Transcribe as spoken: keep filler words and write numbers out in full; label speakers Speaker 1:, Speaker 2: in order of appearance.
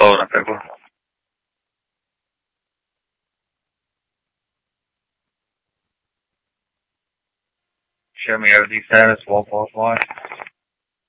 Speaker 1: loading up, people. Show me O D status, one four five.